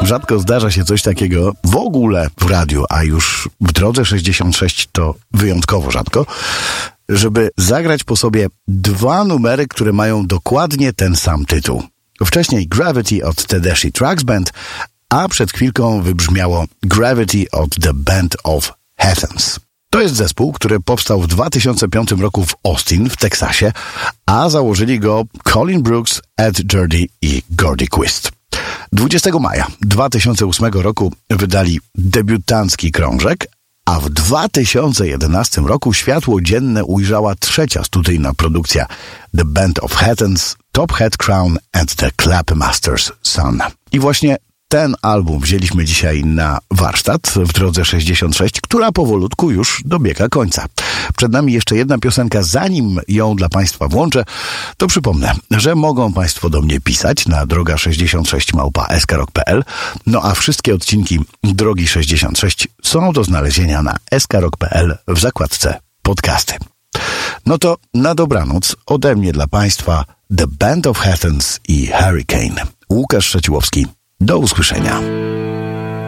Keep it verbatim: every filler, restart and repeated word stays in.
rzadko zdarza się coś takiego w ogóle w radiu, a już w Drodze sześćdziesiąt sześć to wyjątkowo rzadko, żeby zagrać po sobie dwa numery, które mają dokładnie ten sam tytuł. Wcześniej Gravity od Tedeschi Trucks Band, a przed chwilką wybrzmiało Gravity od The Band of Athens. To jest zespół, który powstał w dwa tysiące piątym roku w Austin w Teksasie, a założyli go Colin Brooks, Ed Jordy i Gordy Quist. dwudziestego maja dwa tysiące ósmego roku wydali debiutancki krążek, a w dwa tysiące jedenastym roku światło dzienne ujrzała trzecia studyjna produkcja The Band of Athens, Top Hat Crown and the Clapmaster's Son. I właśnie ten album wzięliśmy dzisiaj na warsztat w Drodze sześćdziesiąt sześć, która powolutku już dobiega końca. Przed nami jeszcze jedna piosenka. Zanim ją dla Państwa włączę, to przypomnę, że mogą Państwo do mnie pisać na droga sześćdziesiąt sześć małpa s k rock kropka p l. No a wszystkie odcinki Drogi sześćdziesiąt sześć są do znalezienia na s k rock kropka p l w zakładce podcasty. No to na dobranoc ode mnie dla Państwa The Band of Athens i Hurricane. Łukasz Szeciłowski. Do usłyszenia.